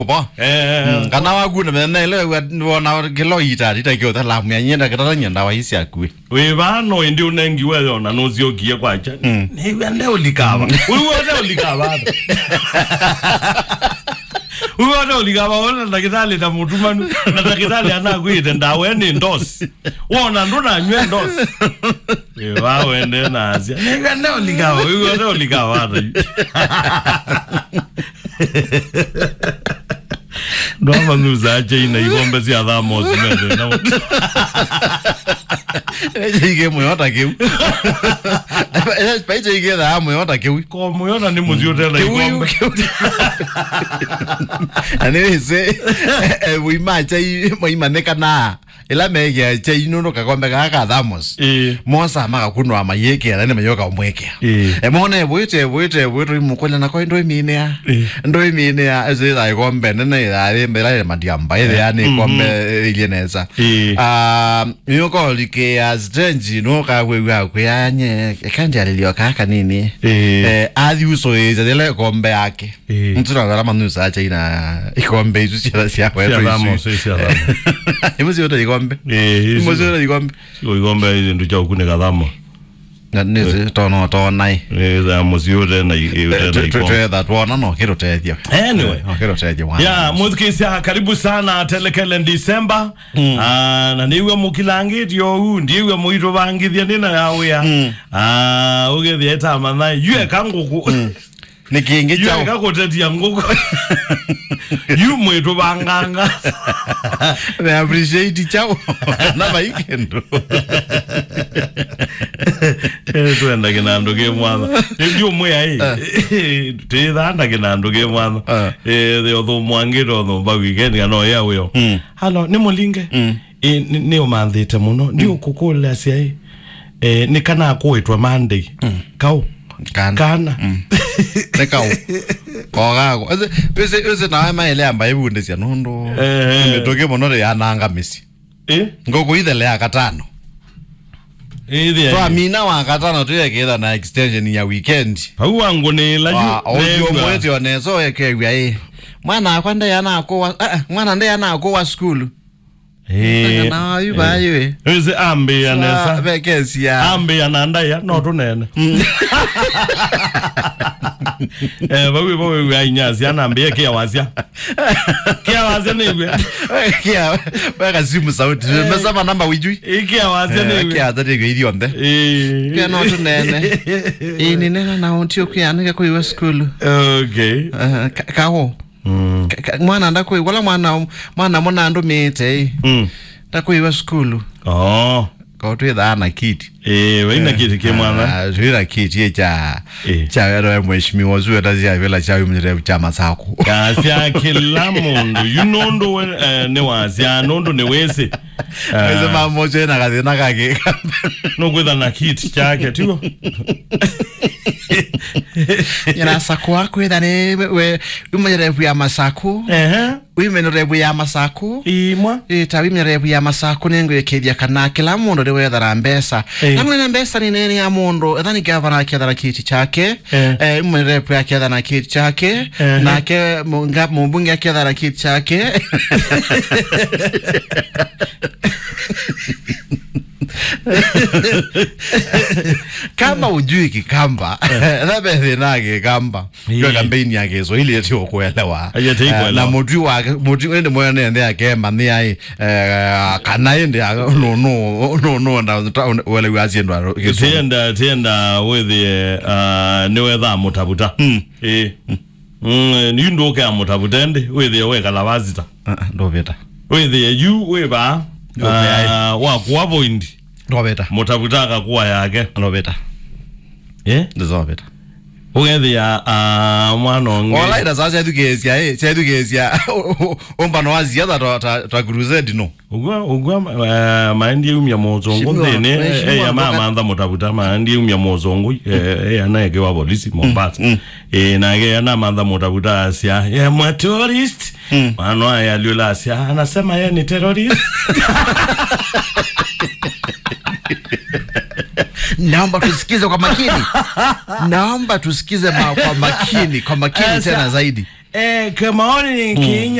Opo. Kana wagu na ile wana kilo itari takyo ta la myanyenda katara nyenda wa isi akwe. We bano ndi unengi wewe na nozio kie kwacha. Ni wende ulikaba. Wewe wende ulikaba. Wewe wende ulikaba ona ndakitali ta mutumanu na ndakitali anakwite ndawe ni ndosi. Wona nduna nywe ndosi. Wewe wende na asia. Ni wende ulikaba. Wewe wende ulikaba. Ndoma nuza China igombe sia thamos mende na. Ege moyota kiu. Paije ege da moyota kiu. Ko moyota ni muziote la igombe. Ani se we macha I maneka na. Ela mege chai no kakombe ka thamos. Mosa maka kuno amayeke na mayoka omweke. Mone wete mukola na ko ndo mine ya ezira igombe nene ya mbela madiamba ile yani kombe ilieneza. Miyoko like ya strange no ka wewe kwanye kanja lilio kaka nini. Adi uso ile kombe yake. Mtuna ngala manusa acha ina ikombe izu sia kwetu. Imuzi yote igombe. Imuzi yote igombe. Igombe izi ndu cha ukune kadhamo. Na neze tono nai. Za muzi yote na igombe. That one no kiro tedio. Anyway. Kiro tedio one. Yeah, muzikisia karibu sana telekele December. Na niwe mukilangi dio ndiwe muito bangithia ndina yawe ya. Ugethia tama na yue kanguku. Nikingi chao. Yue kakotetia nguku. You muito banganga. I appreciate chao. Na baikendo. Tuenda kinando ke mwana. Ndio moya hii. Tenda kinando ke mwana. The other mwangiro no ba weekend no ya weyo. Halo ni mulinge. Ni omandhite muno ndio kukula sia ni kana kuitwa Monday. Kau kana. Nekao. Kogago. Ese na maele amba ibunde sia nondo. Metoke mono ya nanga misi. Ngoko idele ya katano. Kwa mina wakatana tu yekeda na extension ya weekend. Pau wangu ni la audio mwezi onezo yekewa mwana akwanda yana ko mwana nde yana ko wa school. Na yuba yewe. Eze ambe ya nesa. Bekesi ya. Ambe ya nanda ya no tunene. Bawe ainyasi ana ambe yake ya wazia. Kia wazia niwe. Kia baka simu sauti. Mesama namba wijui. Kia wazia niwe. Kia tate go idionde. Kia no tunene. Ni nena na ontio kia nika ko iwa school. Okay. Kaho. Mwana ndako wala mwana mona ndo mete ndako iwa school ko tu da na kiti weina kiti ke mwana zira kiti cha ero mheshimiwa zuwe tazia vela cha umire chama sako kasia kila mundu yunondo ne wazia nondo ne wese ese mamoje na kadina kake no kwenda na kiti chake tio yana sako wako edane we umire ya masako wimenerebu ya masako imwa tabimerebu ya masako nengo yekedia kana kila mundu de wethara mbesa namwe na mbesa ni nene ya mundu ethani gavana akethara kiti chake umenerebu akethara kiti chake nake mbunge akethara kiti chake kama ujui kikamba nabe nage kamba kwa campaign yake so ile yeti okuelewa na mudu ende moyo nende yake mani ai kana ende no na wale wazi ndo tienda with niwe tha mutabuta ni ndo ke mutabuta ende with we kala wazita ndo veta with you we ba wa kwa boindi Robeta. Mutabutaka kuwa yake. Robeta. Ndo veta. Ugethia mwana onge. Ola ida sasa edukezia ombano wazia ta crusade no. Ugwa maandi umya mozongo ndene ya mama anda mutabuta maandi umya mozongo anaege wa polisi Mombasa. Na ge ana manda mutabuta asia ya mwa tourist. Mano ya liola asia anasema yeye ni terrorist. Naomba tusikize kwa makini. Naomba tusikize kwa makini tena zaidi. kemaoni ni Kenya